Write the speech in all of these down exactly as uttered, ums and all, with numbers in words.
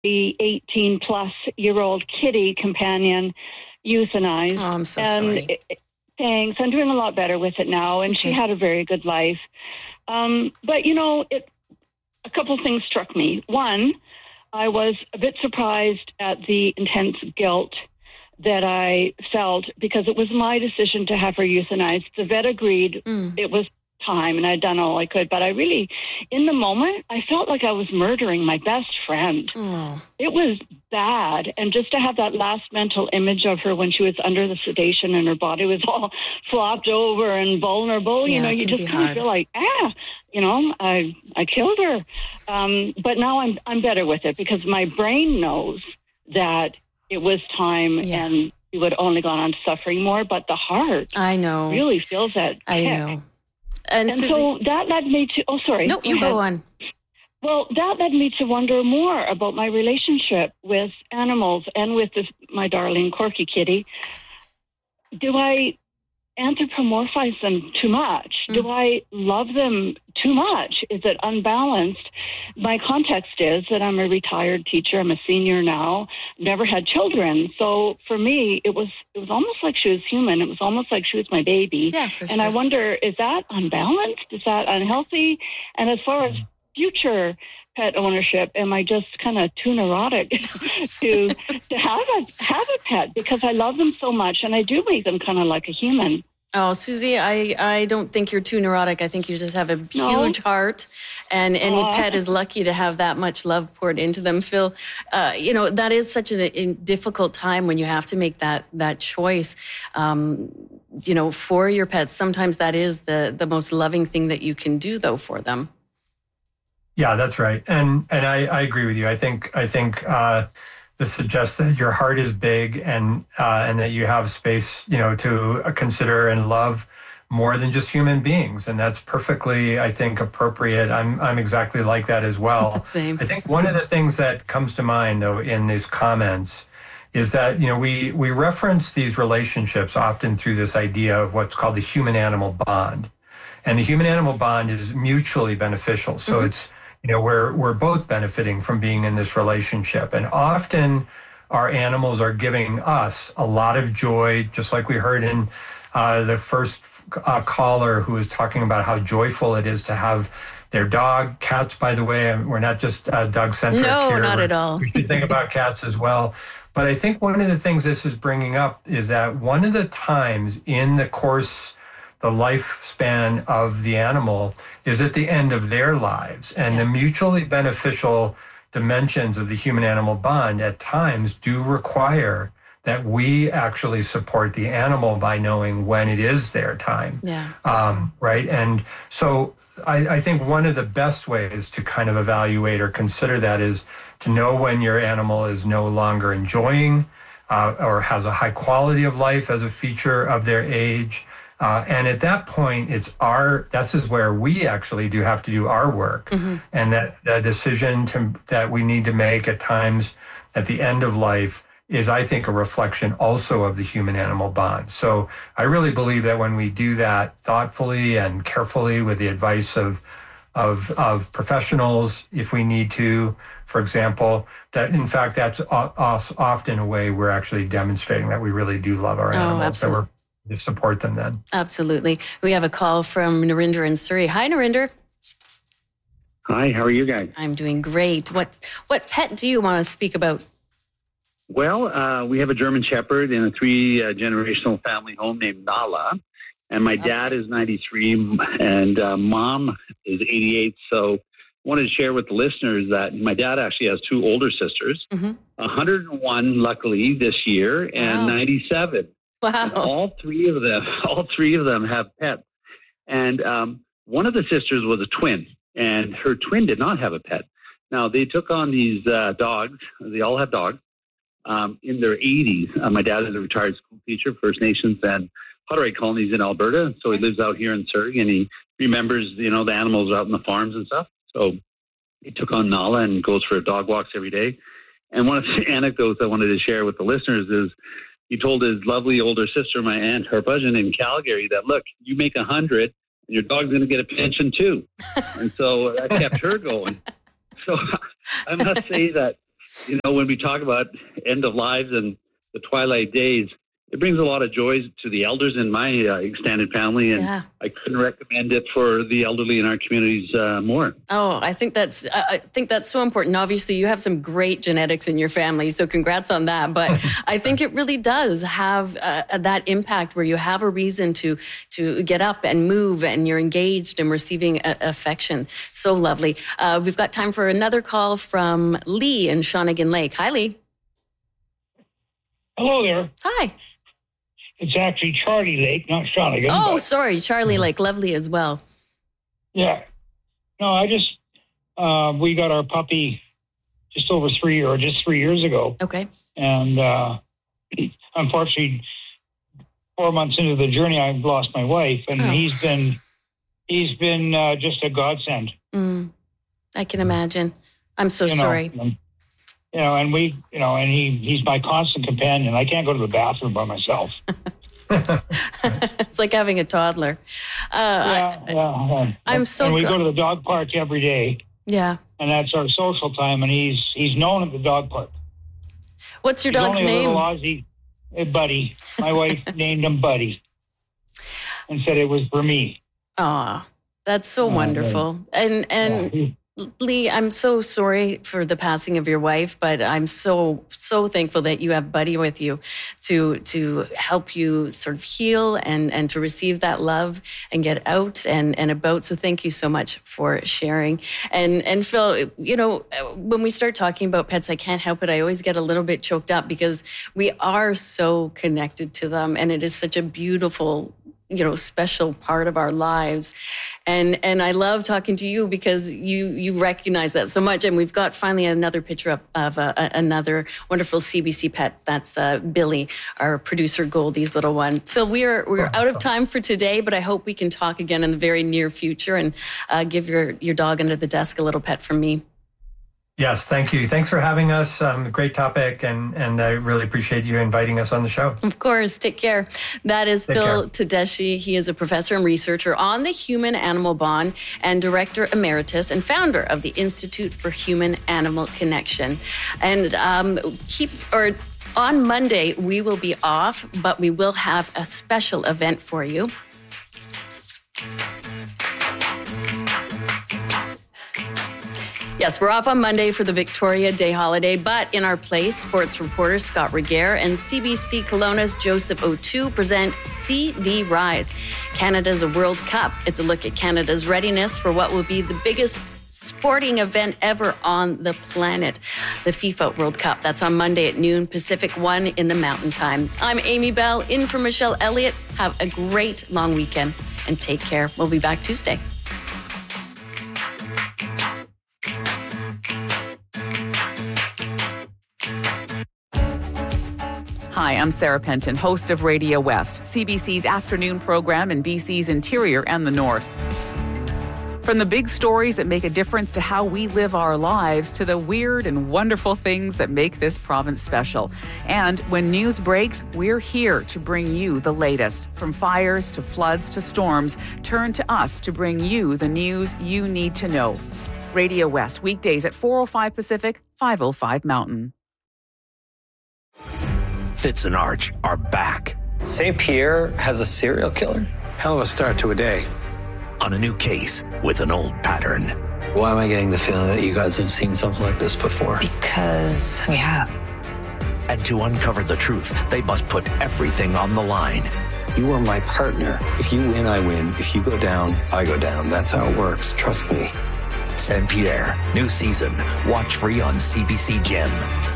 the eighteen plus year old kitty companion euthanized. Oh, I'm so and sorry. It, thanks. I'm doing a lot better with it now, and okay. She had a very good life. Um, but, you know, it, a couple things struck me. One, I was a bit surprised at the intense guilt that I felt because it was my decision to have her euthanized. The vet agreed mm. it was time and I'd done all I could, but I really, in the moment, I felt like I was murdering my best friend. Oh. It was bad. And just to have that last mental image of her when she was under the sedation and her body was all flopped over and vulnerable, yeah, you know, you just kind of feel like, ah, you know, I I killed her. Um, but now I'm I'm better with it because my brain knows that it was time yeah. and we would only gone on to suffering more, but the heart I know really feels that I kick. know. And, and Susie, so that led me to, oh, sorry. No, go you ahead. go on. Well, that led me to wonder more about my relationship with animals and with this, my darling Corky kitty. Do I anthropomorphize them too much? Mm. Do I love them too much? Is it unbalanced? My context is that I'm a retired teacher. I'm a senior now. Never had children. So for me, it was it was almost like she was human. It was almost like she was my baby. Yeah, for sure. And I wonder, is that unbalanced? Is that unhealthy? And as far as future pet ownership, am I just kind of too neurotic to to have a have a pet because I love them so much and I do make them kind of like a human? Oh, Susie, I, I don't think you're too neurotic. I think you just have a huge no? heart, and any Aww. pet is lucky to have that much love poured into them. Phil, uh, you know, that is such a, a difficult time when you have to make that that choice, um, you know, for your pets. Sometimes that is the, the most loving thing that you can do, though, for them. Yeah, that's right. And and I, I agree with you. I think I think uh, this suggests that your heart is big and uh, and that you have space, you know, to consider and love more than just human beings. And that's perfectly, I think, appropriate. I'm I'm exactly like that as well. Same. I think one of the things that comes to mind, though, in these comments is that, you know, we we reference these relationships often through this idea of what's called the human-animal bond. And the human-animal bond is mutually beneficial. So mm-hmm. it's, you know, we're we're both benefiting from being in this relationship. And often our animals are giving us a lot of joy, just like we heard in uh, the first uh, caller who was talking about how joyful it is to have their dog. Cats, by the way, we're not just uh, dog-centric no, here. No, not we're, at all. We should think about cats as well. But I think one of the things this is bringing up is that one of the times in the course the lifespan of the animal is at the end of their lives. And yeah. the mutually beneficial dimensions of the human-animal bond at times do require that we actually support the animal by knowing when it is their time. Yeah. Um, right? And so I, I think one of the best ways to kind of evaluate or consider that is to know when your animal is no longer enjoying uh, or has a high quality of life as a feature of their age. Uh, and at that point, it's our, this is where we actually do have to do our work. Mm-hmm. And that the decision to, that we need to make at times at the end of life is, I think, a reflection also of the human-animal bond. So I really believe that when we do that thoughtfully and carefully with the advice of, of, of professionals, if we need to, for example, that in fact, that's often a way we're actually demonstrating that we really do love our animals, oh, absolutely. that we're to support them then. Absolutely. We have a call from Narinder in Surrey. Hi, Narinder. Hi, how are you guys? I'm doing great. What what pet do you want to speak about? Well, uh, we have a German Shepherd in a three-generational family home named Nala. And my okay. dad is ninety-three and uh, mom is eighty-eight. So I wanted to share with the listeners that my dad actually has two older sisters, mm-hmm. one hundred one luckily this year and wow. ninety-seven. Wow. And all three of them, all three of them have pets. And um, one of the sisters was a twin, and her twin did not have a pet. Now, they took on these uh, dogs. They all have dogs um, in their eighties. Uh, my dad is a retired school teacher, First Nations and Hutterite colonies in Alberta. So he lives out here in Surrey, and he remembers, you know, the animals out in the farms and stuff. So he took on Nala and goes for dog walks every day. And one of the anecdotes I wanted to share with the listeners is, he told his lovely older sister, my aunt Harbhajan in Calgary, that, look, you make a hundred and your dog's going to get a pension too. And so that kept her going. So I must say that you know, when we talk about end of lives and the twilight days, it brings a lot of joy to the elders in my uh, extended family, and yeah. I couldn't recommend it for the elderly in our communities uh, more. Oh, I think that's I think that's so important. Obviously, you have some great genetics in your family, so congrats on that. But I think it really does have uh, that impact where you have a reason to to get up and move, and you're engaged and receiving a- affection. So lovely. Uh, we've got time for another call from Lee in Shawnigan Lake. Hi, Lee. Hello there. Hi. It's actually Charlie Lake, not Shawnigan. Oh, but, sorry. Charlie Lake. Lovely as well. Yeah. No, I just, uh, we got our puppy just over three or just three years ago. Okay. And uh, unfortunately, four months into the journey, I've lost my wife, and oh. he's been, he's been uh, just a godsend. Mm, I can imagine. I'm so you sorry. Know, and, You know, and we, you know, and he, he's my constant companion. I can't go to the bathroom by myself. It's like having a toddler. Uh, yeah, I, yeah, yeah. I'm so. And we go-, go to the dog park every day. Yeah. And that's our social time. And he's he's known at the dog park. What's your he's dog's only name? A little Aussie, hey, Buddy. My wife named him Buddy, and said it was for me. Aw, that's so uh, wonderful. Yeah. And and. Yeah, Lee, I'm so sorry for the passing of your wife, but I'm so, so thankful that you have Buddy with you to to help you sort of heal and, and to receive that love and get out and, and about. So thank you so much for sharing. And and Phil, you know, when we start talking about pets, I can't help it. I always get a little bit choked up because we are so connected to them, and it is such a beautiful, you know, special part of our lives. And and I love talking to you because you you recognize that so much. And we've got finally another picture up of uh, another wonderful C B C pet. That's uh, Billy, our producer Goldie's little one. Phil, we are we're out of time for today, but I hope we can talk again in the very near future and uh, give your, your dog under the desk a little pet from me. Yes, thank you. Thanks for having us. Um, great topic, and and I really appreciate you inviting us on the show. Of course. Take care. That is Take Phil care. Tedeschi. He is a professor and researcher on the human-animal bond and director emeritus and founder of the Institute for Human-Animal Connection. And um, keep or on Monday, we will be off, but we will have a special event for you. Yes, we're off on Monday for the Victoria Day holiday, but in our place, sports reporter Scott Regehr and C B C Kelowna's Joseph O'Toole present See Thee Rise, Canada's World Cup. It's a look at Canada's readiness for what will be the biggest sporting event ever on the planet, the FIFA World Cup. That's on Monday at noon, Pacific, one in the Mountain Time. I'm Amy Bell, in for Michelle Elliott. Have a great long weekend and take care. We'll be back Tuesday. Hi, I'm Sarah Penton, host of Radio West, C B C's afternoon program in B C's interior and the north. From the big stories that make a difference to how we live our lives to the weird and wonderful things that make this province special. And when news breaks, we're here to bring you the latest. From fires to floods to storms, turn to us to bring you the news you need to know. Radio West, weekdays at four oh five Pacific, five oh five Mountain. Fitz and Arch are back. Saint Pierre has a serial killer? Hell of a start to a day. On a new case with an old pattern. Why am I getting the feeling that you guys have seen something like this before? Because we have. And to uncover the truth, they must put everything on the line. You are my partner. If you win, I win. If you go down, I go down. That's how it works. Trust me. Saint Pierre, new season. Watch free on C B C Gem.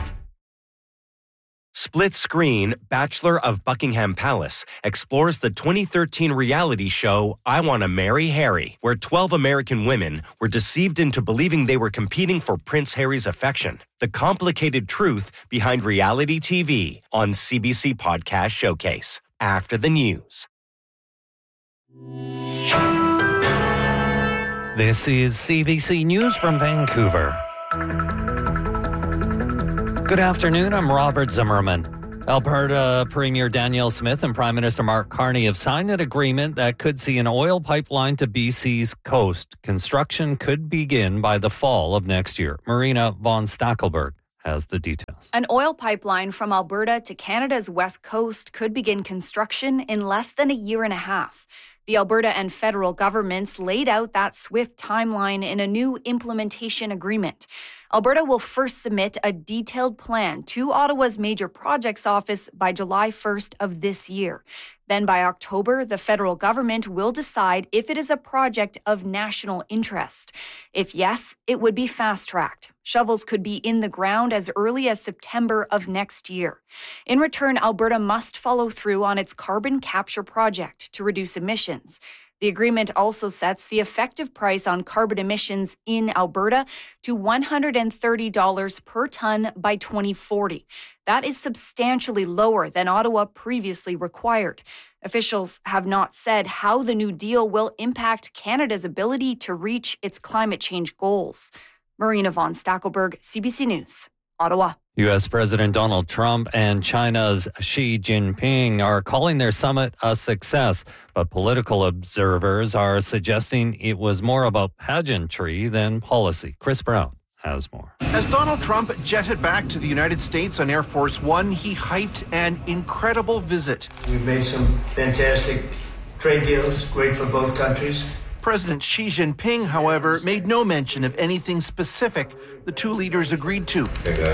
Split Screen, Bachelor of Buckingham Palace, explores the twenty thirteen reality show I Want to Marry Harry, where twelve American women were deceived into believing they were competing for Prince Harry's affection. The complicated truth behind reality T V on C B C Podcast Showcase. After the news. This is C B C News from Vancouver. Good afternoon, I'm Robert Zimmerman. Alberta Premier Danielle Smith and Prime Minister Mark Carney have signed an agreement that could see an oil pipeline to B C's coast. Construction could begin by the fall of next year. Marina von Stackelberg has the details. An oil pipeline from Alberta to Canada's west coast could begin construction in less than a year and a half. The Alberta and federal governments laid out that swift timeline in a new implementation agreement. Alberta will first submit a detailed plan to Ottawa's Major Projects Office by July first of this year. Then by October, the federal government will decide if it is a project of national interest. If yes, it would be fast-tracked. Shovels could be in the ground as early as September of next year. In return, Alberta must follow through on its carbon capture project to reduce emissions. The agreement also sets the effective price on carbon emissions in Alberta to one hundred thirty dollars per ton by twenty forty. That is substantially lower than Ottawa previously required. Officials have not said how the new deal will impact Canada's ability to reach its climate change goals. Marina von Stackelberg, C B C News, Ottawa. U S. President Donald Trump and China's Xi Jinping are calling their summit a success, but political observers are suggesting it was more about pageantry than policy. Chris Brown has more. As Donald Trump jetted back to the United States on Air Force One, he hyped an incredible visit. We've made some fantastic trade deals, great for both countries. President Xi Jinping, however, made no mention of anything specific the two leaders agreed to.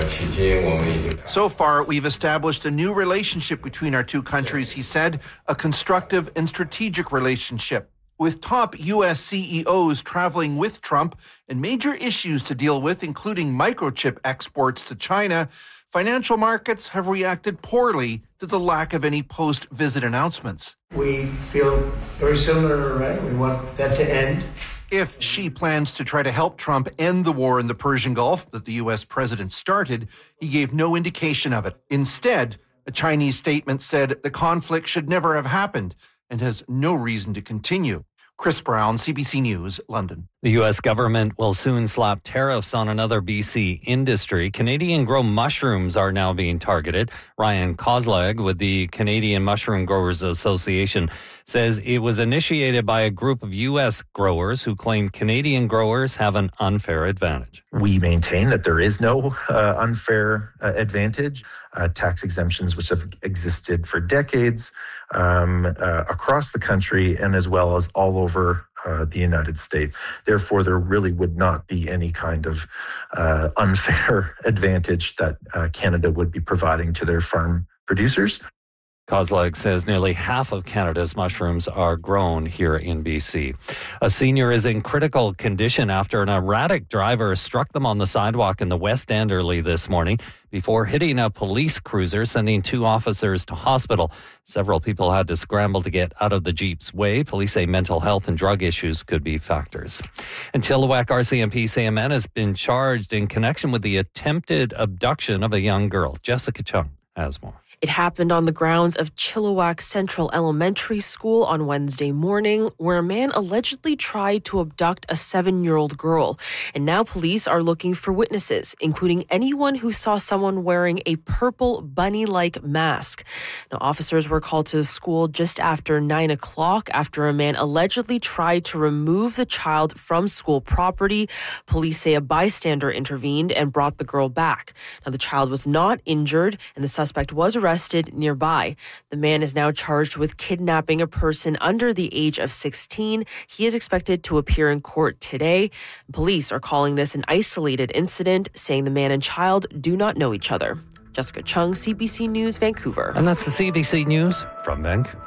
So far, we've established a new relationship between our two countries, he said, a constructive and strategic relationship. With top U S C E Os traveling with Trump and major issues to deal with, including microchip exports to China, financial markets have reacted poorly to the lack of any post-visit announcements. We feel very similar, right? We want that to end. If Xi plans to try to help Trump end the war in the Persian Gulf that the U S president started, he gave no indication of it. Instead, a Chinese statement said the conflict should never have happened and has no reason to continue. Chris Brown, C B C News, London. The U S government will soon slap tariffs on another B C industry. Canadian-grown mushrooms are now being targeted. Ryan Kozleg with the Canadian Mushroom Growers Association says it was initiated by a group of U S growers who claim Canadian growers have an unfair advantage. We maintain that there is no uh, unfair uh, advantage. Uh, tax exemptions which have existed for decades um, uh, across the country and as well as all over uh, the United States. Therefore, there really would not be any kind of uh, unfair advantage that uh, Canada would be providing to their farm producers. Kozleg says nearly half of Canada's mushrooms are grown here in B C. A senior is in critical condition after an erratic driver struck them on the sidewalk in the West End early this morning before hitting a police cruiser, sending two officers to hospital. Several people had to scramble to get out of the Jeep's way. Police say mental health and drug issues could be factors. And Chilliwack R C M P say a man has been charged in connection with the attempted abduction of a young girl. Jessica Chung has more. It happened on the grounds of Chilliwack Central Elementary School on Wednesday morning, where a man allegedly tried to abduct a seven-year-old girl. And now police are looking for witnesses, including anyone who saw someone wearing a purple bunny-like mask. Now, officers were called to the school just after nine o'clock after a man allegedly tried to remove the child from school property. Police say a bystander intervened and brought the girl back. Now, the child was not injured, and the suspect was arrested. Arrested nearby. The man is now charged with kidnapping a person under the age of sixteen. He is expected to appear in court today. Police are calling this an isolated incident, saying the man and child do not know each other. Jessica Chung, C B C News, Vancouver. And that's the C B C News from Vancouver.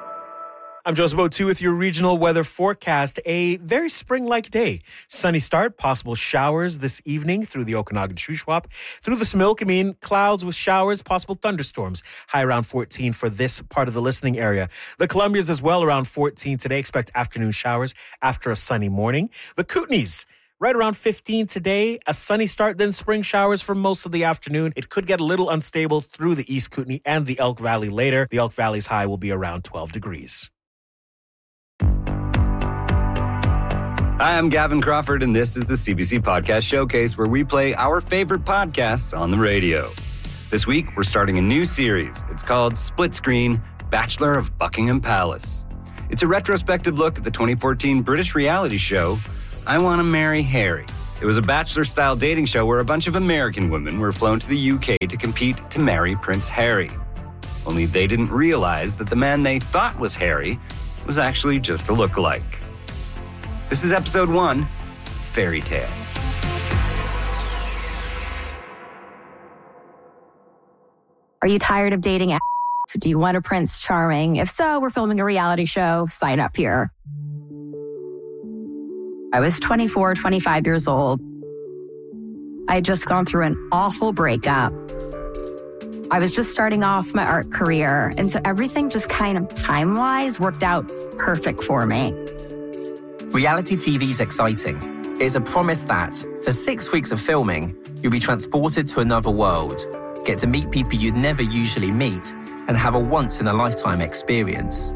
I'm Joseph O'Toole with your regional weather forecast. A very spring-like day. Sunny start, possible showers this evening through the Okanagan-Shuswap. Through the Similkameen, clouds with showers, possible thunderstorms. High around fourteen for this part of the listening area. The Columbias as well around fourteen today. Expect afternoon showers after a sunny morning. The Kootenays, right around fifteen today. A sunny start, then spring showers for most of the afternoon. It could get a little unstable through the East Kootenay and the Elk Valley later. The Elk Valley's high will be around twelve degrees. Hi, I'm Gavin Crawford, and this is the C B C Podcast Showcase, where we play our favorite podcasts on the radio. This week, we're starting a new series. It's called Split Screen, Bachelor of Buckingham Palace. It's a retrospective look at the twenty fourteen British reality show, I Want to Marry Harry. It was a bachelor-style dating show where a bunch of American women were flown to the U K to compete to marry Prince Harry. Only they didn't realize that the man they thought was Harry was actually just a lookalike. This is episode one, Fairy Tale. Are you tired of dating a**? Do you want a Prince Charming? If so, we're filming a reality show. Sign up here. I was twenty-four, twenty-five years old. I had just gone through an awful breakup. I was just starting off my art career. And so everything just kind of time-wise worked out perfect for me. Reality T V is exciting. It's a promise that for six weeks of filming, you'll be transported to another world, get to meet people you'd never usually meet, and have a once-in-a-lifetime experience.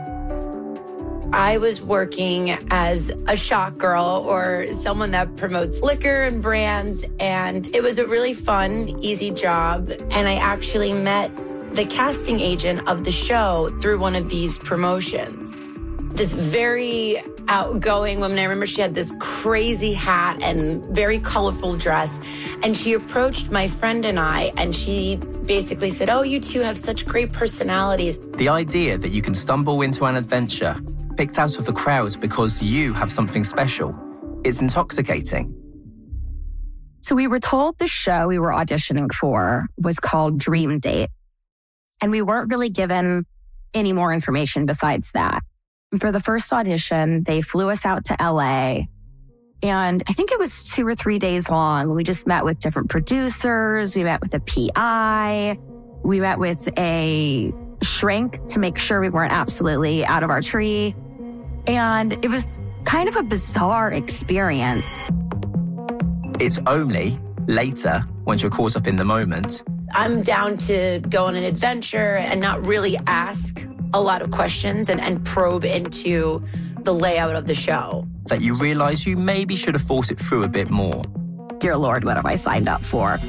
I was working as a shot girl or someone that promotes liquor and brands, and it was a really fun, easy job. And I actually met the casting agent of the show through one of these promotions. This very outgoing woman. I remember she had this crazy hat and very colorful dress. And she approached my friend and I, and she basically said, "Oh, you two have such great personalities." The idea that you can stumble into an adventure picked out of the crowds because you have something special. It's intoxicating. So we were told the show we were auditioning for was called Dream Date. And we weren't really given any more information besides that. For the first audition, they flew us out to L A. And I think it was two or three days long. We just met with different producers. We met with a P I. We met with a shrink to make sure we weren't absolutely out of our tree. And it was kind of a bizarre experience. It's only later, once you're caught up in the moment. I'm down to go on an adventure and not really ask a lot of questions and, and probe into the layout of the show. That you realize you maybe should have thought it through a bit more. Dear Lord, what have I signed up for?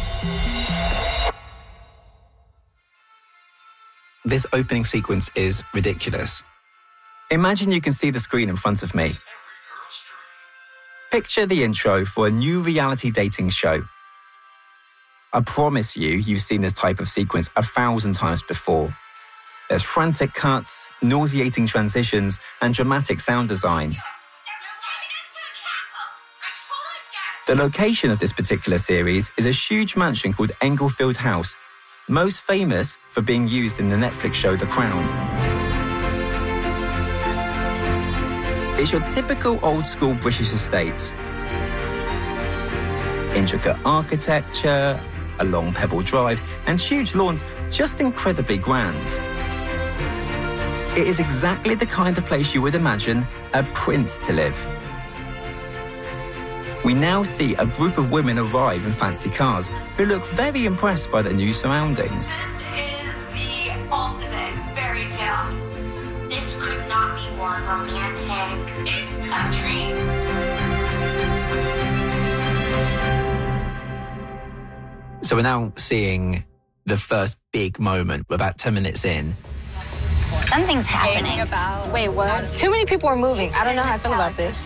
This opening sequence is ridiculous. Imagine you can see the screen in front of me. Picture the intro for a new reality dating show. I promise you, you've seen this type of sequence a thousand times before. There's frantic cuts, nauseating transitions, and dramatic sound design. The location of this particular series is a huge mansion called Englefield House, most famous for being used in the Netflix show The Crown. It's your typical old-school British estate. Intricate architecture, a long pebble drive, and huge lawns, just incredibly grand. It is exactly the kind of place you would imagine a prince to live. We now see a group of women arrive in fancy cars who look very impressed by their new surroundings. This is the ultimate fairy tale. This could not be more romantic. It's a dream. So we're now seeing the first big moment. We're about ten minutes in. Something's happening. About, wait, what? Too many people are moving. I don't know how I feel about this.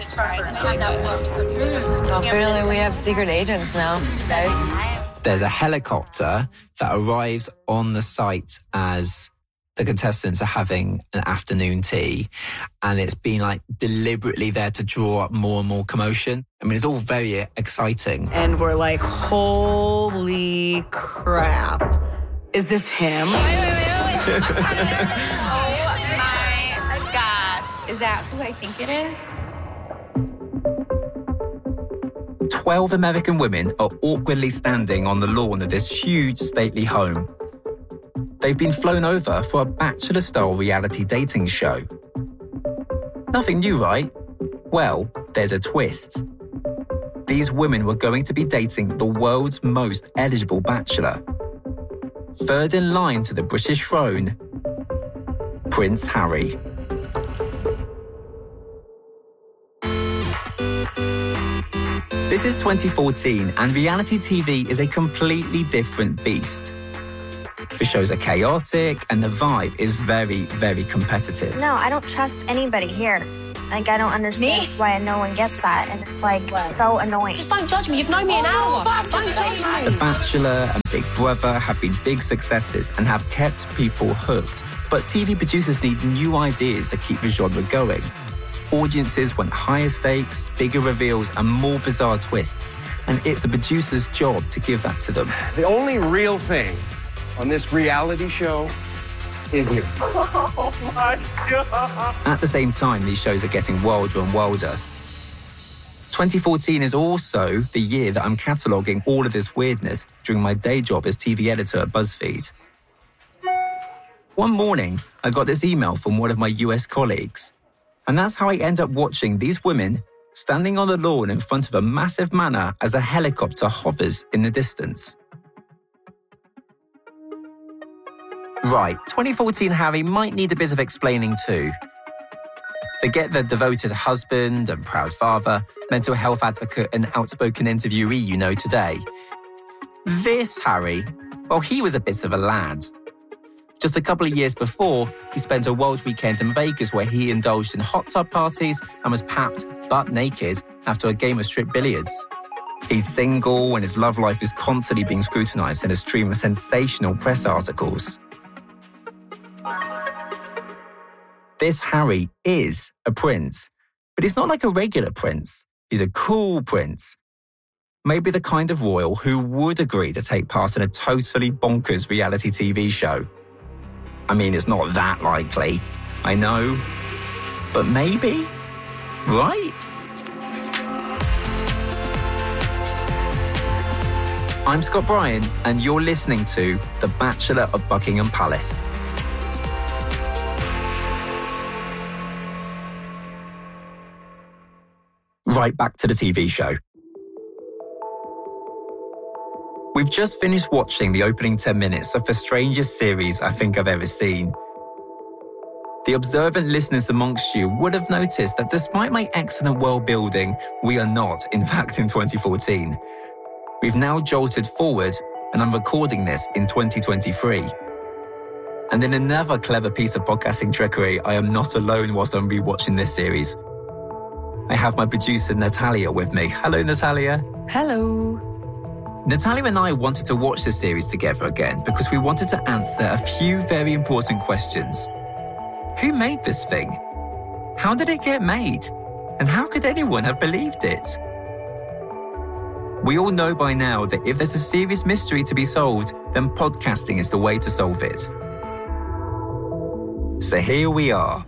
Apparently we have secret agents now, guys. There's a helicopter that arrives on the site as the contestants are having an afternoon tea, and it's been like deliberately there to draw up more and more commotion. I mean, it's all very exciting. And we're like, holy crap. Is this him? Wait, wait, wait, wait. Oh my gosh. Is that who I think it is? Twelve American women are awkwardly standing on the lawn of this huge stately home. They've been flown over for a bachelor-style reality dating show. Nothing new, right? Well, there's a twist. These women were going to be dating the world's most eligible bachelor. Third in line to the British throne, Prince Harry. This is twenty fourteen, and reality T V is a completely different beast. The shows are chaotic, and the vibe is very, very competitive. No, I don't trust anybody here. Like, I don't understand me? why no one gets that. And it's, like, what? so annoying. Just don't judge me. You've known me an hour. Oh, don't judge me. The Bachelor and Big Brother have been big successes and have kept people hooked. But T V producers need new ideas to keep the genre going. Audiences want higher stakes, bigger reveals, and more bizarre twists. And it's the producer's job to give that to them. The only real thing on this reality show is you. Oh my God. At the same time, these shows are getting wilder and wilder. twenty fourteen is also the year that I'm cataloguing all of this weirdness during my day job as T V editor at BuzzFeed. One morning, I got this email from one of my U S colleagues. And that's how I end up watching these women standing on the lawn in front of a massive manor as a helicopter hovers in the distance. Right, twenty fourteen Harry might need a bit of explaining too. Forget the devoted husband and proud father, mental health advocate and outspoken interviewee you know today. This Harry, well, he was a bit of a lad. Just a couple of years before, he spent a wild weekend in Vegas where he indulged in hot tub parties and was papped butt naked after a game of strip billiards. He's single and his love life is constantly being scrutinised in a stream of sensational press articles. This Harry is a prince, but he's not like a regular prince. He's a cool prince. Maybe the kind of royal who would agree to take part in a totally bonkers reality T V show. I mean, it's not that likely, I know, but maybe, right? I'm Scott Bryan, and you're listening to The Bachelor of Buckingham Palace. Right back to the T V show. We've just finished watching the opening ten minutes of the strangest series I think I've ever seen. The observant listeners amongst you would have noticed that despite my excellent world building, we are not, in fact, in twenty fourteen. We've now jolted forward, and I'm recording this in twenty twenty-three. And in another clever piece of podcasting trickery, I am not alone whilst I'm rewatching this series. I have my producer, Natalia, with me. Hello, Natalia. Hello. Natalia and I wanted to watch this series together again because we wanted to answer a few very important questions. Who made this thing? How did it get made? And how could anyone have believed it? We all know by now that if there's a serious mystery to be solved, then podcasting is the way to solve it. So here we are.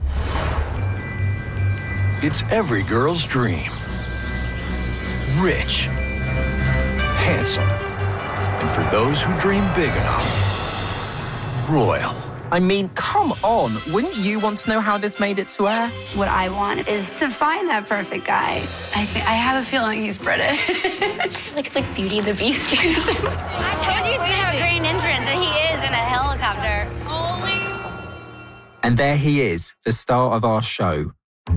It's every girl's dream. Rich. Handsome. And for those who dream big enough, royal. I mean, come on. Wouldn't you want to know how this made it to air? What I want is to find that perfect guy. I th- I have a feeling he's British. like it's like Beauty and the Beast. I told you he's gonna have a great entrance, and he is in a helicopter. And there he is, the star of our show.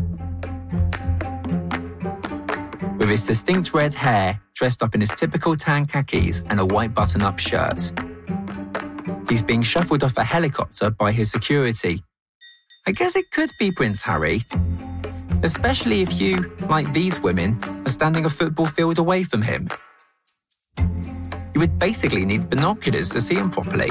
With his distinct red hair, dressed up in his typical tan khakis and a white button-up shirt. He's being shuffled off a helicopter by his security. I guess it could be Prince Harry. Especially if you, like these women, are standing a football field away from him. You would basically need binoculars to see him properly.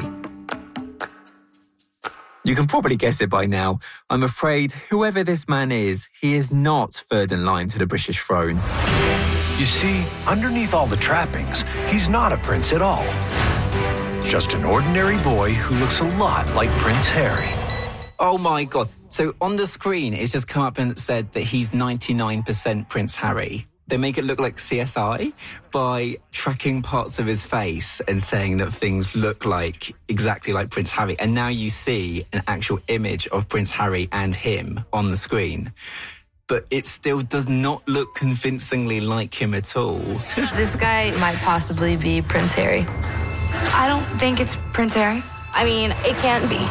You can probably guess it by now. I'm afraid whoever this man is, he is not third in line to the British throne. You see, underneath all the trappings, he's not a prince at all. Just an ordinary boy who looks a lot like Prince Harry. Oh my God. So on the screen, it's just come up and said that he's ninety-nine percent Prince Harry. They make it look like C S I by tracking parts of his face and saying that things look like exactly like Prince Harry. And now you see an actual image of Prince Harry and him on the screen. But it still does not look convincingly like him at all. This guy might possibly be Prince Harry. I don't think it's Prince Harry. I mean, it can't be.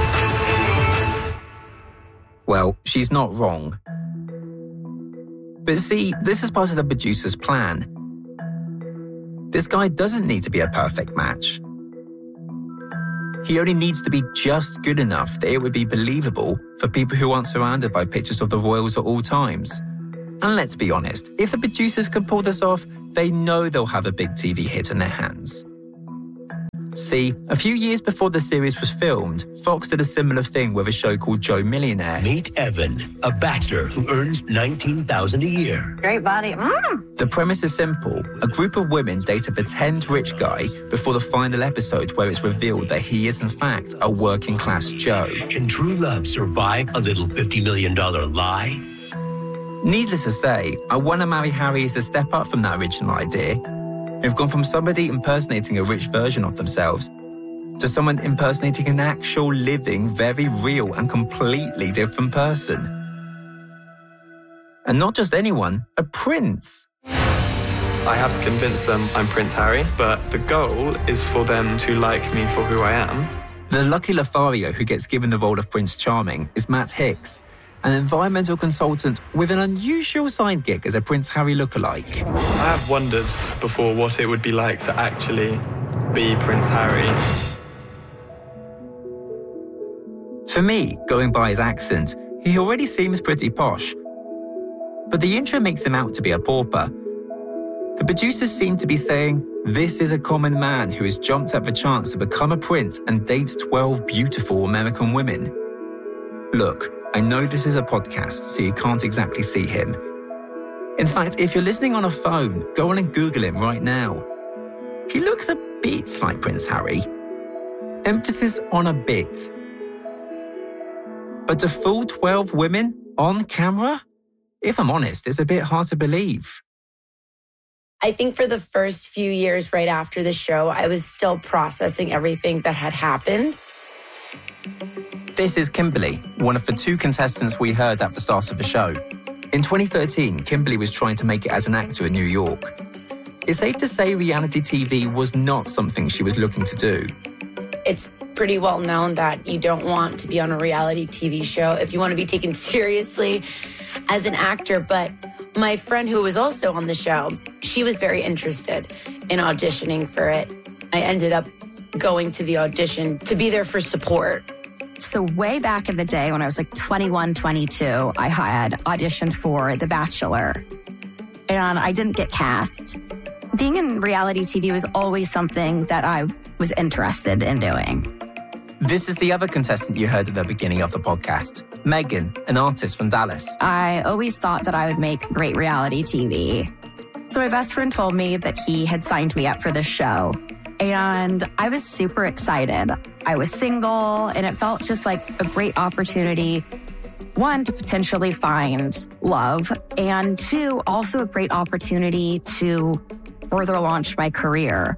Well, she's not wrong. But see, this is part of the producer's plan. This guy doesn't need to be a perfect match. He only needs to be just good enough that it would be believable for people who aren't surrounded by pictures of the royals at all times. And let's be honest, if the producers can pull this off, they know they'll have a big T V hit on their hands. See, a few years before the series was filmed, Fox did a similar thing with a show called Joe Millionaire. Meet Evan, a bachelor who earns nineteen thousand dollars a year. Great body. Mm. The premise is simple. A group of women date a pretend rich guy before the final episode where it's revealed that he is in fact a working class Joe. Can true love survive a little fifty million dollars lie? Needless to say, I Want to Marry Harry is a step up from that original idea. They've gone from somebody impersonating a rich version of themselves to someone impersonating an actual living, very real and completely different person. And not just anyone, a prince. I have to convince them I'm Prince Harry, but the goal is for them to like me for who I am. The lucky Lothario who gets given the role of Prince Charming is Matt Hicks, an environmental consultant with an unusual side gig as a Prince Harry lookalike. I have wondered before what it would be like to actually be Prince Harry. For me, going by his accent, he already seems pretty posh. But the intro makes him out to be a pauper. The producers seem to be saying, this is a common man who has jumped at the chance to become a prince and date twelve beautiful American women. Look, I know this is a podcast, so you can't exactly see him. In fact, if you're listening on a phone, go on and Google him right now. He looks a bit like Prince Harry. Emphasis on a bit. But to fool twelve women on camera? If I'm honest, it's a bit hard to believe. I think for the first few years right after the show, I was still processing everything that had happened. This is Kimberly, one of the two contestants we heard at the start of the show. In twenty thirteen, Kimberly was trying to make it as an actor in New York. It's safe to say reality T V was not something she was looking to do. It's pretty well known that you don't want to be on a reality T V show if you want to be taken seriously as an actor. But my friend who was also on the show, she was very interested in auditioning for it. I ended up going to the audition to be there for support. So way back in the day when I was like twenty-one, twenty-two, I had auditioned for The Bachelor and I didn't get cast. Being in reality T V was always something that I was interested in doing. This is the other contestant you heard at the beginning of the podcast, Megan, an artist from Dallas. I always thought that I would make great reality T V. So my best friend told me that he had signed me up for this show. And I was super excited. I was single, and it felt just like a great opportunity, one, to potentially find love, and two, also a great opportunity to further launch my career.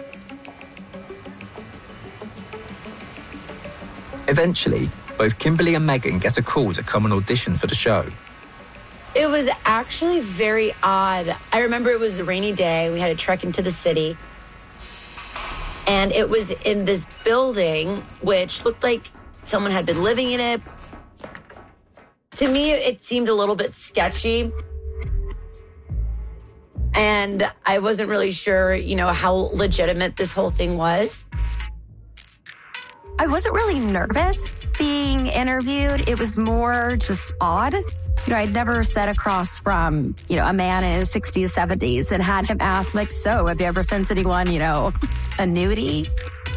Eventually, both Kimberly and Megan get a call to come and audition for the show. It was actually very odd. I remember it was a rainy day. We had to trek into the city. And it was in this building, which looked like someone had been living in it. To me, it seemed a little bit sketchy. And I wasn't really sure, you know, how legitimate this whole thing was. I wasn't really nervous being interviewed. It was more just odd. You know, I'd never sat across from, you know, a man in his sixties, seventies and had him ask, like, so have you ever sent anyone, you know, a nudie?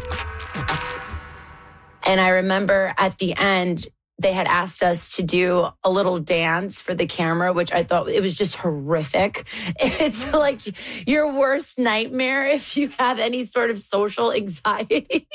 And I remember at the end, they had asked us to do a little dance for the camera, which I thought it was just horrific. It's like your worst nightmare if you have any sort of social anxiety.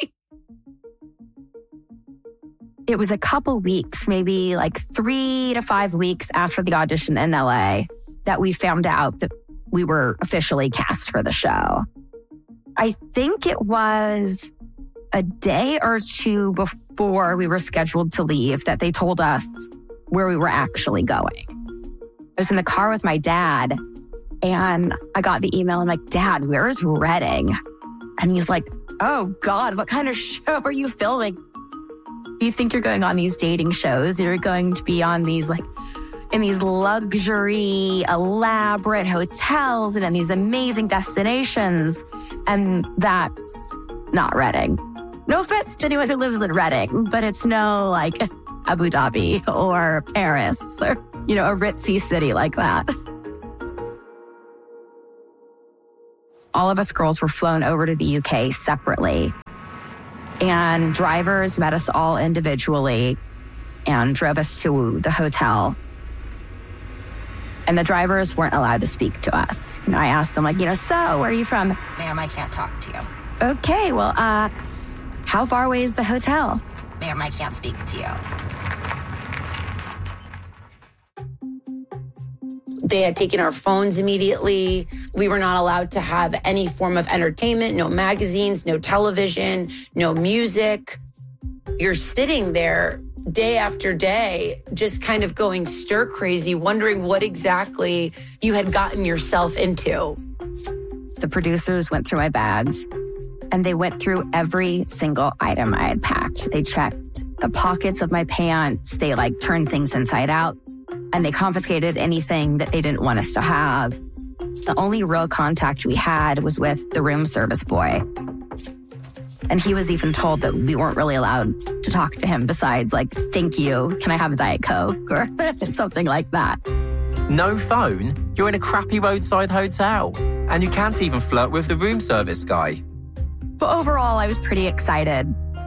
It was a couple weeks, maybe like three to five weeks after the audition in L A that we found out that we were officially cast for the show. I think it was a day or two before we were scheduled to leave that they told us where we were actually going. I was in the car with my dad and I got the email. I'm like, Dad, where's Reading? And he's like, oh God, what kind of show are you filming? You think you're going on these dating shows, you're going to be on these like in these luxury, elaborate hotels and in these amazing destinations. And that's not Reading. No offense to anyone who lives in Redding, but it's no like Abu Dhabi or Paris or, you know, a ritzy city like that. All of us girls were flown over to the U K separately, and drivers met us all individually and drove us to the hotel. And the drivers weren't allowed to speak to us. You know, I asked them, like, you know, so where are you from? Ma'am, I can't talk to you. Okay, well, uh, how far away is the hotel? Ma'am, I can't speak to you. They had taken our phones immediately. We were not allowed to have any form of entertainment, no magazines, no television, no music. You're sitting there day after day, just kind of going stir crazy, wondering what exactly you had gotten yourself into. The producers went through my bags, and they went through every single item I had packed. They checked the pockets of my pants. They like turned things inside out, and they confiscated anything that they didn't want us to have. The only real contact we had was with the room service boy. And he was even told that we weren't really allowed to talk to him besides, like, thank you, can I have a Diet Coke? Or something like that. No phone? You're in a crappy roadside hotel. And you can't even flirt with the room service guy. But overall, I was pretty excited.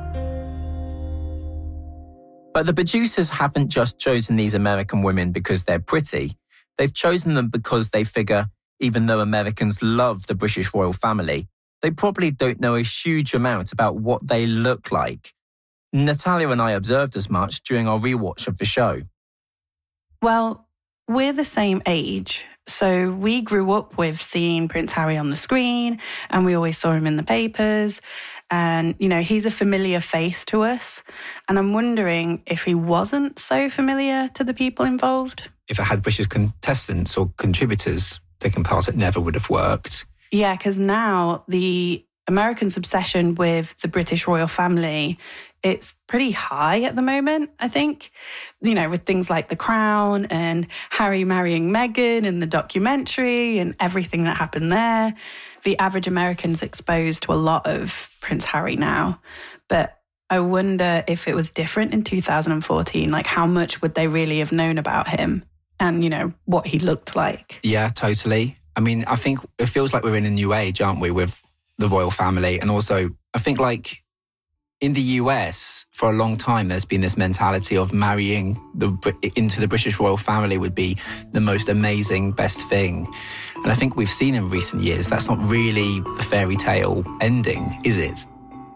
But the producers haven't just chosen these American women because they're pretty. They've chosen them because they figure, even though Americans love the British royal family, they probably don't know a huge amount about what they look like. Natalia and I observed as much during our rewatch of the show. Well, we're the same age, so we grew up with seeing Prince Harry on the screen, and we always saw him in the papers. And, you know, he's a familiar face to us. And I'm wondering if he wasn't so familiar to the people involved. If it had British contestants or contributors taking part, it never would have worked. Yeah, because now the Americans' obsession with the British royal family, it's pretty high at the moment, I think. You know, with things like The Crown and Harry marrying Meghan and the documentary and everything that happened there. The average American's exposed to a lot of Prince Harry now. But I wonder if it was different in two thousand fourteen. Like, how much would they really have known about him and, you know, what he looked like? Yeah, totally. I mean, I think it feels like we're in a new age, aren't we, with the royal family? And also, I think, like, in the U S, for a long time, there's been this mentality of marrying the into the British royal family would be the most amazing, best thing. And I think we've seen in recent years that's not really the fairy tale ending, is it?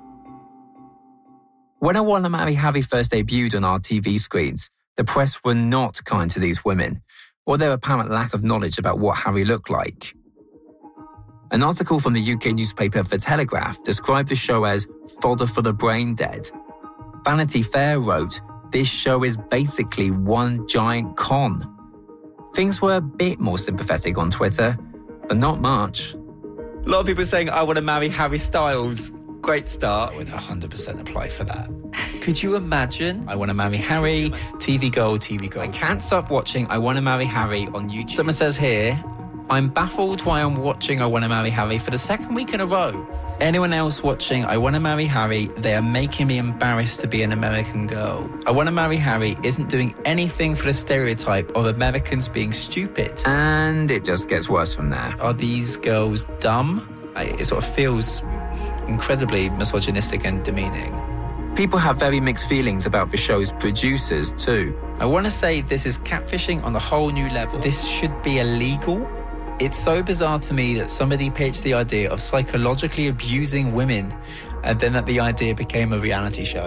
When I Want to Marry Harry first debuted on our T V screens, the press were not kind to these women, or their apparent lack of knowledge about what Harry looked like. An article from the U K newspaper The Telegraph described the show as fodder for the brain dead. Vanity Fair wrote, this show is basically one giant con. Things were a bit more sympathetic on Twitter, but not much. A lot of people saying, I want to marry Harry Styles. Great start. I would one hundred percent apply for that. Could you imagine? I want to marry Harry, T V Girl, T V Girl. I can't stop watching I Want to Marry Harry on YouTube. Someone says here, I'm baffled why I'm watching I Want to Marry Harry for the second week in a row. Anyone else watching I Want to Marry Harry, they are making me embarrassed to be an American girl. I Want to Marry Harry isn't doing anything for the stereotype of Americans being stupid. And it just gets worse from there. Are these girls dumb? It sort of feels incredibly misogynistic and demeaning. People have very mixed feelings about the show's producers too. I want to say this is catfishing on a whole new level. This should be illegal. It's so bizarre to me that somebody pitched the idea of psychologically abusing women and then that the idea became a reality show.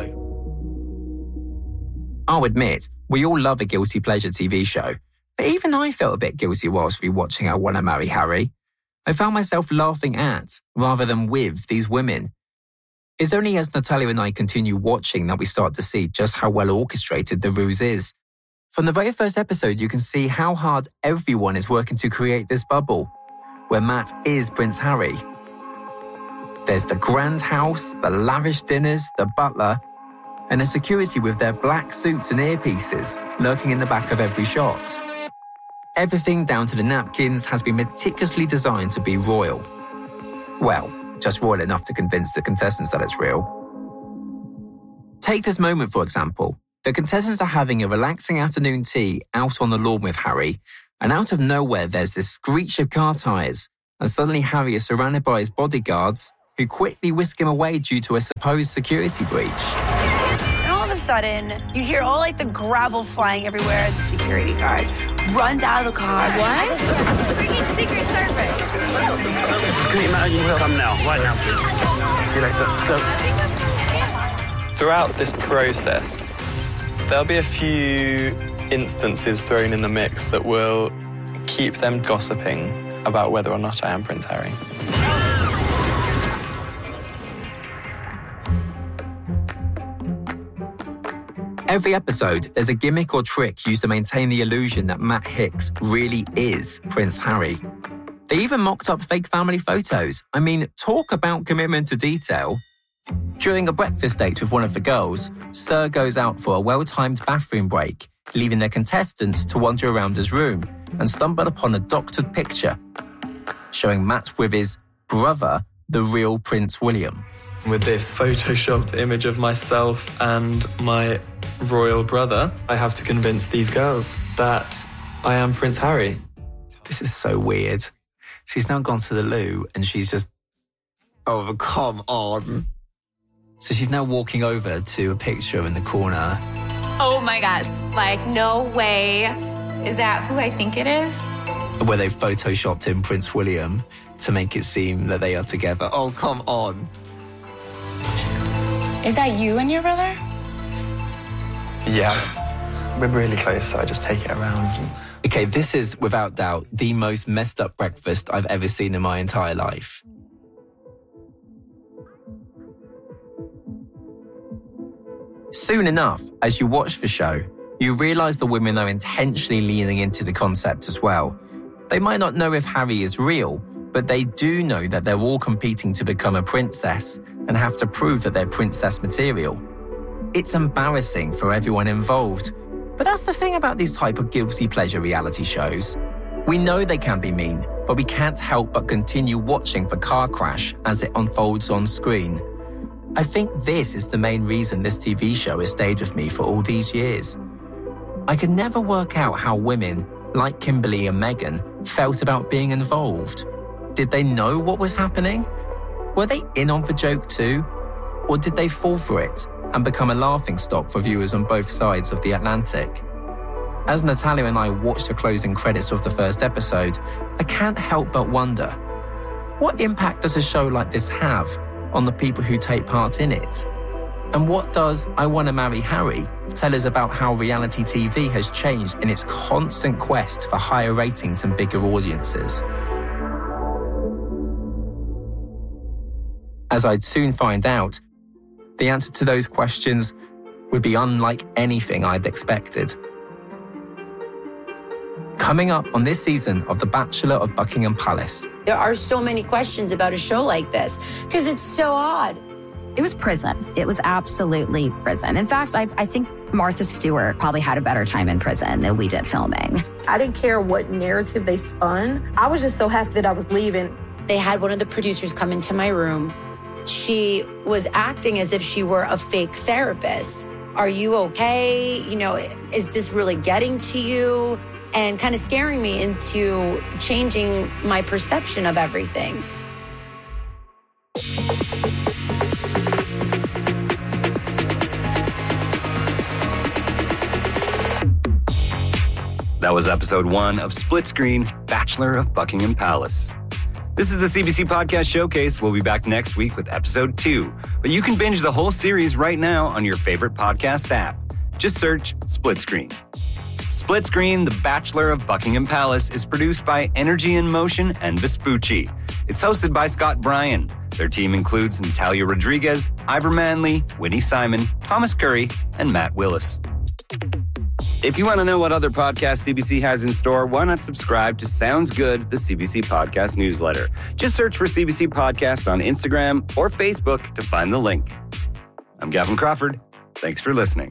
I'll admit, we all love a guilty pleasure T V show, but even I felt a bit guilty whilst rewatching I Want to Marry Harry. I found myself laughing at, rather than with, these women. It's only as Natalia and I continue watching that we start to see just how well orchestrated the ruse is. From the very first episode, you can see how hard everyone is working to create this bubble, where Matt is Prince Harry. There's the grand house, the lavish dinners, the butler, and the security with their black suits and earpieces lurking in the back of every shot. Everything down to the napkins has been meticulously designed to be royal. Well, just royal enough to convince the contestants that it's real. Take this moment, for example. The contestants are having a relaxing afternoon tea out on the lawn with Harry, and out of nowhere there's this screech of car tyres, and suddenly Harry is surrounded by his bodyguards, who quickly whisk him away due to a supposed security breach. And all of a sudden, you hear all like the gravel flying everywhere, and the security guard runs out of the car. What? Freaking Secret Service. Can you imagine? You will come now, right now, please. See you later. Go. Throughout this process, there'll be a few instances thrown in the mix that will keep them gossiping about whether or not I am Prince Harry. Every episode, there's a gimmick or trick used to maintain the illusion that Matt Hicks really is Prince Harry. They even mocked up fake family photos. I mean, talk about commitment to detail. During a breakfast date with one of the girls, Sir goes out for a well-timed bathroom break, leaving the contestants to wander around his room and stumble upon a doctored picture showing Matt with his brother, the real Prince William. With this photoshopped image of myself and my royal brother, I have to convince these girls that I am Prince Harry. This is so weird. She's now gone to the loo and she's just... Oh, come on. So she's now walking over to a picture in the corner. Oh my God. Like, no way. Is that who I think it is? Where they photoshopped in Prince William to make it seem that they are together. Oh, come on. Is that you and your brother? Yes. We're really close, so I just take it around. And... Okay, this is, without doubt, the most messed up breakfast I've ever seen in my entire life. Soon enough, as you watch the show, you realise the women are intentionally leaning into the concept as well. They might not know if Harry is real, but they do know that they're all competing to become a princess and have to prove that they're princess material. It's embarrassing for everyone involved. But that's the thing about these type of guilty pleasure reality shows. We know they can be mean, but we can't help but continue watching the car crash as it unfolds on screen. I think this is the main reason this T V show has stayed with me for all these years. I could never work out how women, like Kimberly and Meghan, felt about being involved. Did they know what was happening? Were they in on the joke too? Or did they fall for it and become a laughingstock for viewers on both sides of the Atlantic? As Natalia and I watch the closing credits of the first episode, I can't help but wonder, what impact does a show like this have on the people who take part in it? And what does I Want to Marry Harry tell us about how reality T V has changed in its constant quest for higher ratings and bigger audiences? As I'd soon find out, the answer to those questions would be unlike anything I'd expected. Coming up on this season of The Bachelor of Buckingham Palace. There are so many questions about a show like this because it's so odd. It was prison. It was absolutely prison. In fact, I, I think Martha Stewart probably had a better time in prison than we did filming. I didn't care what narrative they spun. I was just so happy that I was leaving. They had one of the producers come into my room. She was acting as if she were a fake therapist. Are you okay? You know, is this really getting to you? And kind of scaring me into changing my perception of everything. That was episode one of Split Screen, Bachelor of Buckingham Palace. This is the C B C Podcast Showcase. We'll be back next week with episode two. But you can binge the whole series right now on your favorite podcast app. Just search Split Screen. Split Screen, The Bachelor of Buckingham Palace is produced by Energy in Motion and Vespucci. It's hosted by Scott Bryan. Their team includes Natalia Rodriguez, Ivor Manley, Winnie Simon, Thomas Curry, and Matt Willis. If you want to know what other podcasts C B C has in store, why not subscribe to Sounds Good, the C B C Podcast newsletter? Just search for C B C Podcast on Instagram or Facebook to find the link. I'm Gavin Crawford. Thanks for listening.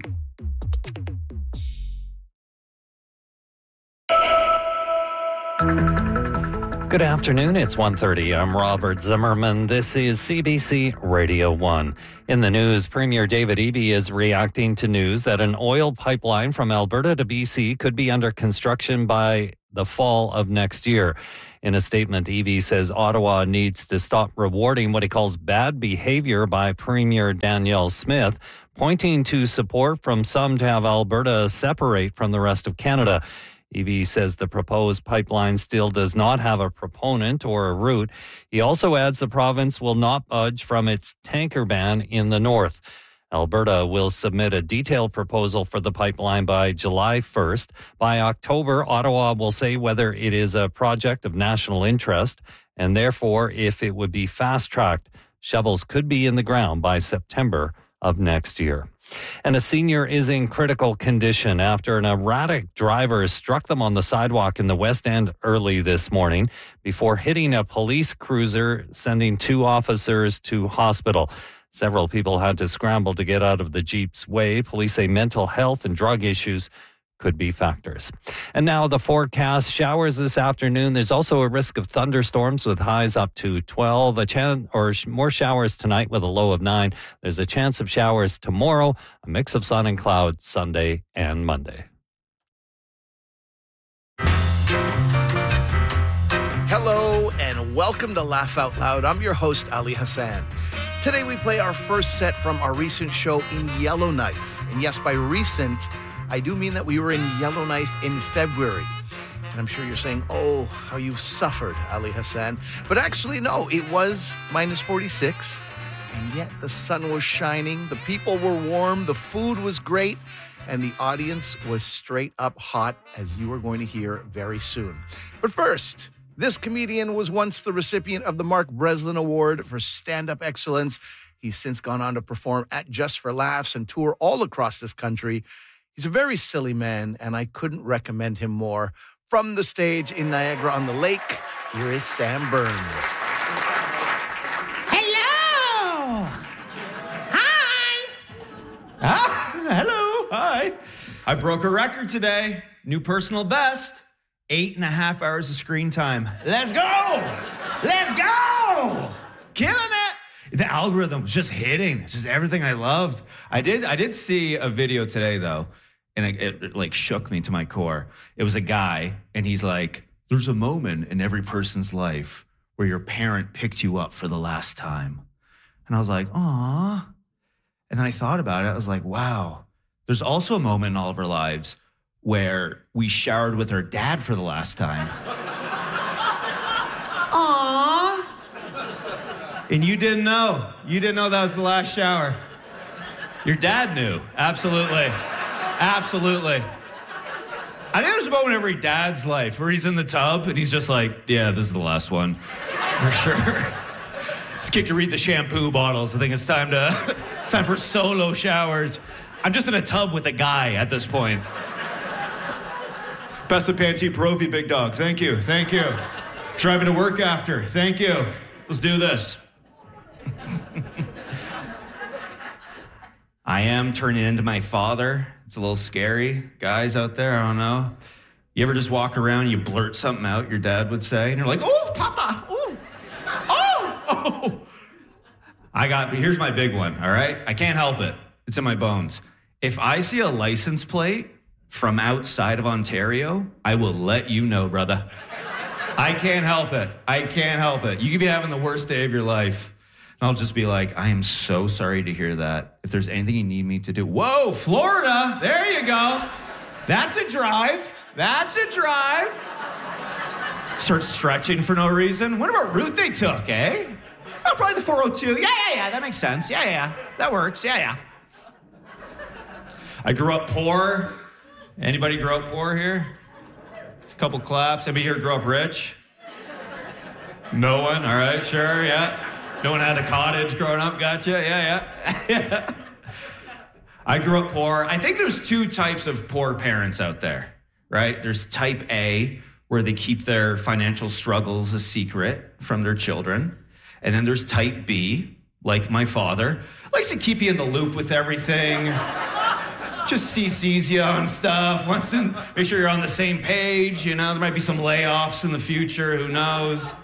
Good afternoon. It's one thirty. I'm Robert Zimmerman. This is C B C Radio one. In the news, Premier David Eby is reacting to news that an oil pipeline from Alberta to B C could be under construction by the fall of next year. In a statement, Eby says Ottawa needs to stop rewarding what he calls bad behavior by Premier Danielle Smith, pointing to support from some to have Alberta separate from the rest of Canada. Eby says the proposed pipeline still does not have a proponent or a route. He also adds the province will not budge from its tanker ban in the north. Alberta will submit a detailed proposal for the pipeline by July first. By October, Ottawa will say whether it is a project of national interest, and therefore, if it would be fast-tracked, shovels could be in the ground by September of next year. And a senior is in critical condition after an erratic driver struck them on the sidewalk in the West End early this morning before hitting a police cruiser, sending two officers to hospital. Several people had to scramble to get out of the Jeep's way. Police say mental health and drug issues could be factors. And now the forecast: showers this afternoon. There's also a risk of thunderstorms with highs up to twelve. A chance or more showers tonight with a low of nine. There's a chance of showers tomorrow. A mix of sun and clouds Sunday and Monday. Hello and welcome to Laugh Out Loud. I'm your host, Ali Hassan. Today we play our first set from our recent show in Yellowknife. And yes, by recent, I do mean that we were in Yellowknife in February. And I'm sure you're saying, oh, how you've suffered, Ali Hassan. But actually, no, it was minus forty-six. And yet the sun was shining, the people were warm, the food was great, and the audience was straight up hot, as you are going to hear very soon. But first, this comedian was once the recipient of the Mark Breslin Award for Stand-Up Excellence. He's since gone on to perform at Just for Laughs and tour all across this country. He's a very silly man, and I couldn't recommend him more. From the stage in Niagara-on-the-Lake, here is Sam Burns. Hello! Hi! Ah, hello, hi. I broke a record today. New personal best. Eight and a half hours of screen time. Let's go! Let's go! Killing it! The algorithm was just hitting. It's just everything I loved. I did I did see a video today, though, and it, it, it like shook me to my core. It was a guy, and he's like, there's a moment in every person's life where your parent picked you up for the last time. And I was like, aw. And then I thought about it. I was like, wow. There's also a moment in all of our lives where we showered with our dad for the last time. Aww. And you didn't know. You didn't know that was the last shower. Your dad knew. Absolutely. Absolutely. I think there's a moment in every dad's life where he's in the tub and he's just like, yeah, this is the last one. For sure. It's kick to read the shampoo bottles. I think it's time to, it's time for solo showers. I'm just in a tub with a guy at this point. Best of Pantene Profi, big dog. Thank you. Thank you. Driving to work after. Thank you. Let's do this. I am turning into my father. It's a little scary. Guys out there, I don't know. You ever just walk around, you blurt something out, your dad would say, and you're like, oh, Papa, oh, oh, oh. I got, here's my big one, all right? I can't help it. It's in my bones. If I see a license plate from outside of Ontario, I will let you know, brother. I can't help it. I can't help it. You could be having the worst day of your life, and I'll just be like, I am so sorry to hear that. If there's anything you need me to do. Whoa, Florida, there you go. That's a drive. That's a drive. Start stretching for no reason. What about route they took, eh? Oh, probably the four oh two. Yeah, yeah, yeah, that makes sense. Yeah, yeah, that works. Yeah, yeah. I grew up poor. Anybody grow up poor here? A couple claps. Anybody here grow up rich? No one? All right, sure, yeah. No one had a cottage growing up, gotcha? Yeah, yeah. yeah. I grew up poor. I think there's two types of poor parents out there, right? There's type A, where they keep their financial struggles a secret from their children. And then there's type B, like my father, likes to keep you in the loop with everything. just C Cs you on stuff. Wants to make sure you're on the same page. You know, there might be some layoffs in the future. Who knows?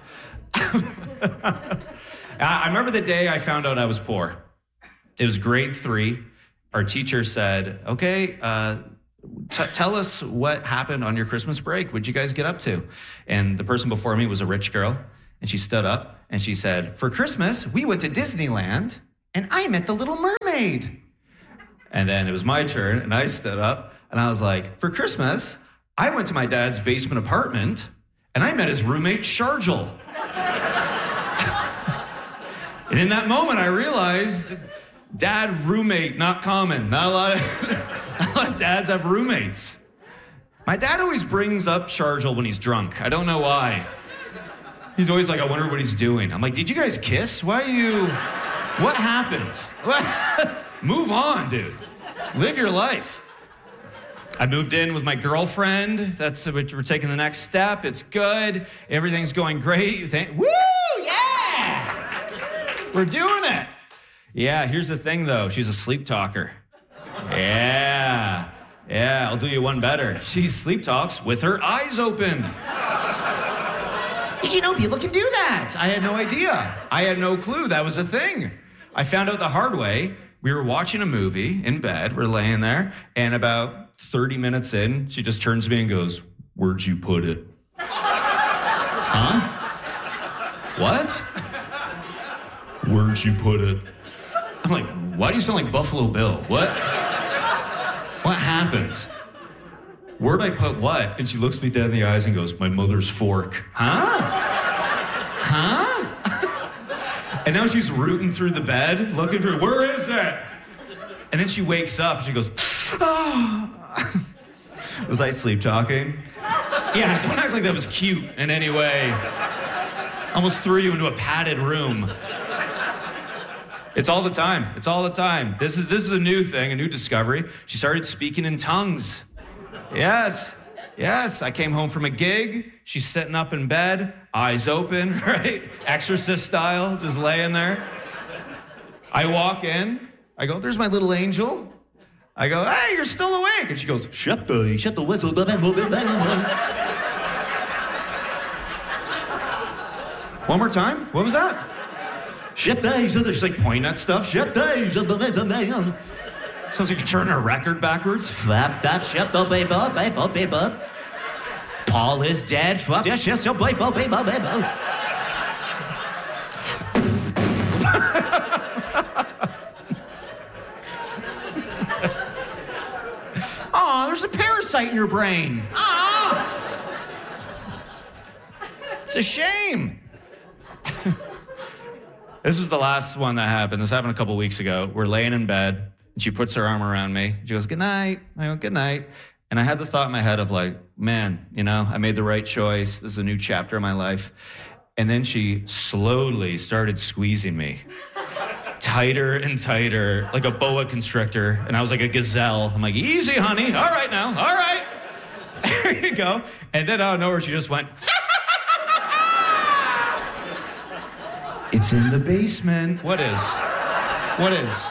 I remember the day I found out I was poor. It was grade three. Our teacher said, okay, uh, t- tell us what happened on your Christmas break. What'd you guys get up to? And the person before me was a rich girl. And she stood up and she said, for Christmas, we went to Disneyland and I met the Little Mermaid. And then it was my turn and I stood up and I was like, for Christmas, I went to my dad's basement apartment and I met his roommate, Sharjel. And in that moment, I realized dad, roommate, not common. Not a lot of, not a lot of dads have roommates. My dad always brings up Sharjel when he's drunk. I don't know why. He's always like, I wonder what he's doing. I'm like, did you guys kiss? Why are you, what happened? What? Move on, dude. Live your life. I moved in with my girlfriend. That's, we're taking the next step. It's good. Everything's going great. Woo, yeah! We're doing it. Yeah, here's the thing, though. She's a sleep talker. Yeah. Yeah, I'll do you one better. She sleep talks with her eyes open. Did you know people can do that? I had no idea. I had no clue that was a thing. I found out the hard way. We were watching a movie in bed. We're laying there. And about thirty minutes in, she just turns to me and goes, where'd you put it? Huh? What? Where'd you put it? I'm like, why do you sound like Buffalo Bill? What? What happened? Where'd I put what? And she looks me dead in the eyes and goes, my mother's fork. Huh? Huh? And now she's rooting through the bed, looking for, where is it? And then she wakes up and she goes, oh. Was I sleep talking? Yeah, don't act like that was cute in any way. Almost threw you into a padded room. It's all the time. It's all the time. This is this is a new thing, a new discovery. She started speaking in tongues. Yes, yes. I came home from a gig. She's sitting up in bed, eyes open, right? Exorcist style, just laying there. I walk in. I go, there's my little angel. I go, hey, you're still awake. And she goes, shut the, shut the whistle. One more time. What was that? Shut the, she's like pointing at stuff. Shut the, sounds like you're turning a record backwards. Flap, that, shut the, baby, baby, baby. Paul is dead. Flap, yes, yes, so, baby, baby, baby. Oh, there's a parasite in your brain. Ah! It's a shame. This was the last one that happened. This happened a couple weeks ago. We're laying in bed, and she puts her arm around me. She goes, good night. I go, good night. And I had the thought in my head of like, man, you know, I made the right choice. This is a new chapter in my life. And then she slowly started squeezing me. Tighter and tighter, like a boa constrictor. And I was like a gazelle. I'm like, easy, honey. All right now. All right. There you go. And then out of nowhere, she just went, it's in the basement. What is? What is?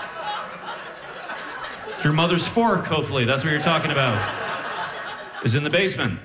Your mother's fork, hopefully. That's what you're talking about. Is in the basement.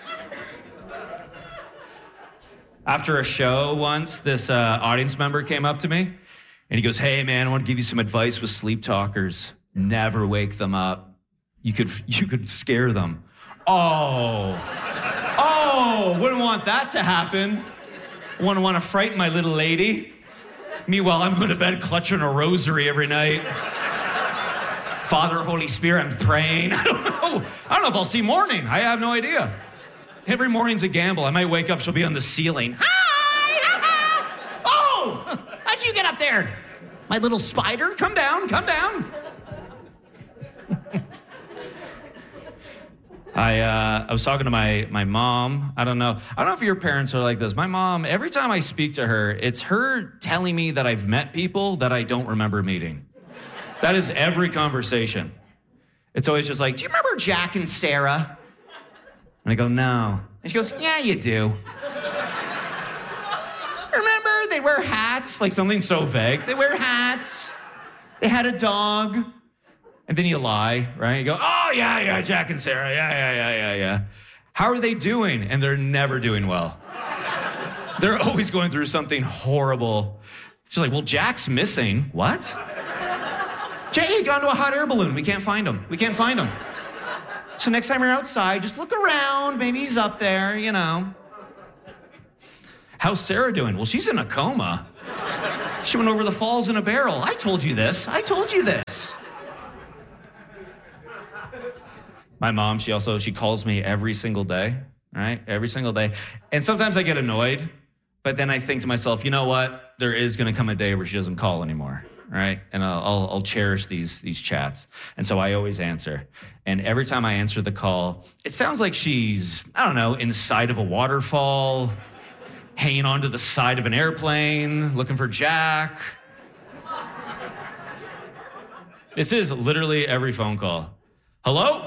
After a show once, this uh, audience member came up to me and he goes, hey, man, I want to give you some advice with sleep talkers. Never wake them up. You could, you could scare them. Oh. Oh, wouldn't want that to happen. Wouldn't want to frighten my little lady. Meanwhile, I'm going to bed clutching a rosary every night. Father, Holy Spirit, I'm praying. I don't know. I don't know if I'll see morning. I have no idea. Every morning's a gamble. I might wake up, she'll be on the ceiling. Hi! Oh! How'd you get up there? My little spider? Come down, come down. I uh, I was talking to my my mom. I don't know. I don't know if your parents are like this. My mom, every time I speak to her, it's her telling me that I've met people that I don't remember meeting. That is every conversation. It's always just like, do you remember Jack and Sarah? And I go, no. And she goes, yeah, you do. Remember, they wear hats, like something so vague. They wear hats. They had a dog. And then you lie, right? You go, oh, yeah, yeah, Jack and Sarah, yeah, yeah, yeah, yeah, yeah. How are they doing? And they're never doing well. They're always going through something horrible. She's like, well, Jack's missing. What? Jack, he got into a hot air balloon. We can't find him. We can't find him. So next time you're outside, just look around. Maybe he's up there, you know. How's Sarah doing? Well, she's in a coma. She went over the falls in a barrel. I told you this. I told you this. My mom, she also, she calls me every single day, right? Every single day. And sometimes I get annoyed, but then I think to myself, you know what? There is going to come a day where she doesn't call anymore, right? And I'll, I'll, I'll cherish these, these chats. And so I always answer. And every time I answer the call, it sounds like she's, I don't know, inside of a waterfall, hanging onto the side of an airplane, looking for Jack. This is literally every phone call. Hello?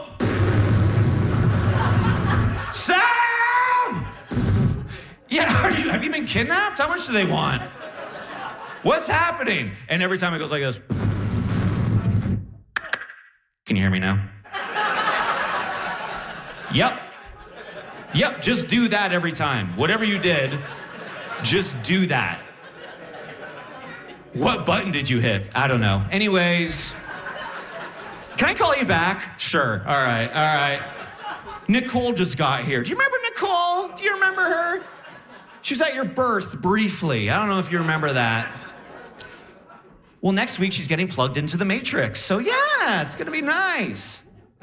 Sam! Yeah, are you, have you been kidnapped? How much do they want? What's happening? And every time it goes like this. Can you hear me now? Yep. Yep, just do that every time. Whatever you did, just do that. What button did you hit? I don't know. Anyways, can I call you back? Sure. All right, all right. Nicole just got here. Do you remember Nicole? Do you remember her? She was at your birth briefly. I don't know if you remember that. Well, next week she's getting plugged into the Matrix. So yeah, it's gonna be nice.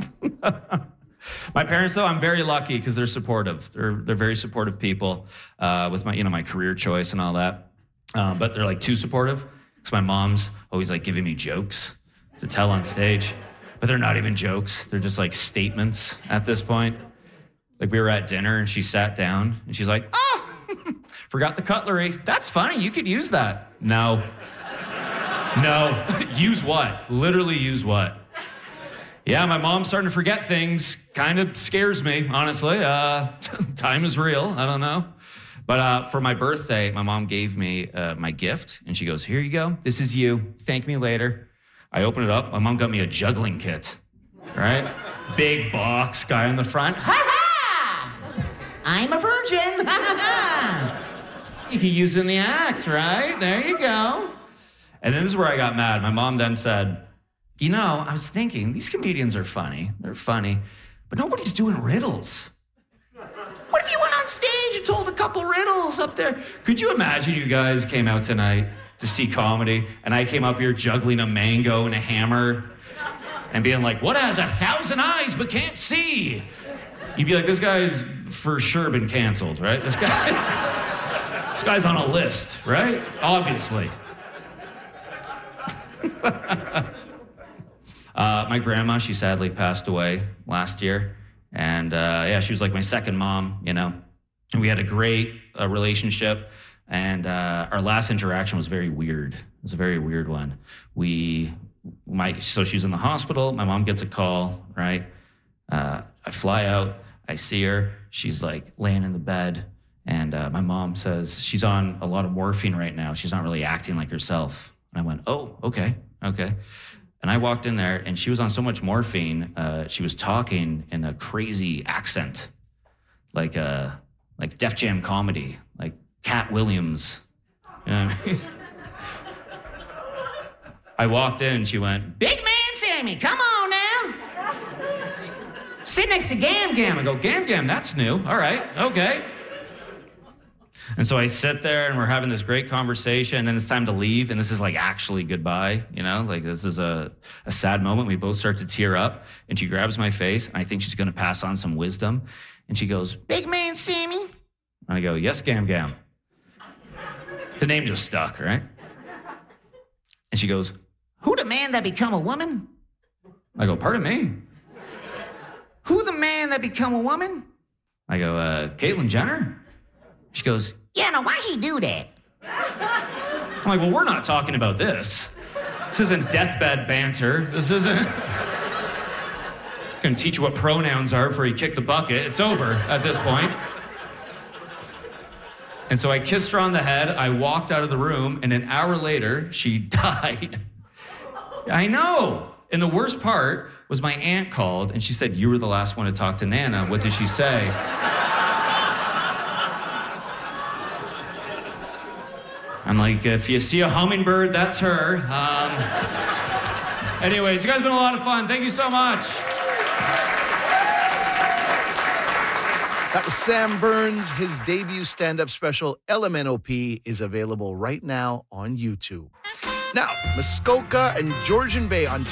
My parents, though, I'm very lucky because they're supportive. They're they're very supportive people uh, with my you know my career choice and all that. Um, but they're like too supportive because my mom's always like giving me jokes to tell on stage, but they're not even jokes. They're just like statements at this point. Like we were at dinner and she sat down and she's like, "Oh, forgot the cutlery. That's funny. You could use that." No, no. Use what? Literally use what? Yeah, my mom's starting to forget things. Kind of scares me, honestly. Uh, time is real. I don't know. But uh, for my birthday, my mom gave me uh, my gift. And she goes, here you go. This is you. Thank me later. I open it up. My mom got me a juggling kit, right? Big box, guy on the front. Ha ha! I'm a virgin. Ha ha ha! You can use it in the act, right? There you go. And then this is where I got mad. My mom then said, you know, I was thinking, these comedians are funny. They're funny. But nobody's doing riddles. What if you went on stage and told a couple riddles up there? Could you imagine you guys came out tonight to see comedy, and I came up here juggling a mango and a hammer and being like, what has a thousand eyes but can't see? You'd be like, this guy's for sure been canceled, right? This guy, this guy's on a list, right? Obviously. Uh, my grandma, she sadly passed away last year. And uh, yeah, she was like my second mom, you know. And we had a great uh, relationship. And uh, our last interaction was very weird. It was a very weird one. We, my, so she's in the hospital. My mom gets a call, right? Uh, I fly out. I see her. She's like laying in the bed. And uh, my mom says, she's on a lot of morphine right now. She's not really acting like herself. And I went, oh, okay, okay. And I walked in there, and she was on so much morphine, uh, she was talking in a crazy accent, like uh, like Def Jam comedy, like Cat Williams. You know what I mean? I walked in, and she went, big man Sammy, come on now. Sit next to Gam Gam. I go, Gam Gam, that's new. All right, okay. And so I sit there and we're having this great conversation, and then it's time to leave, and this is like actually goodbye, you know, like this is a, a sad moment. We both start to tear up, and she grabs my face, and I think she's going to pass on some wisdom. And she goes, big man Sammy. And I go, yes, Gam Gam. The name just stuck, right? And she goes, who the man that become a woman? I go, pardon me? Who the man that become a woman? I go, uh, Caitlyn Jenner. She goes, yeah, now why he do that? I'm like, well, we're not talking about this. This isn't deathbed banter. This isn't gonna teach you what pronouns are before you kick the bucket. It's over at this point. And so I kissed her on the head. I walked out of the room, and an hour later, she died. I know. And the worst part was my aunt called and she said, you were the last one to talk to Nana. What did she say? I'm like, if you see a hummingbird, that's her. Um, anyways, you guys have been a lot of fun. Thank you so much. That was Sam Burns. His debut stand-up special, L M N O P, is available right now on YouTube. Now, Muskoka and Georgian Bay, Ontario.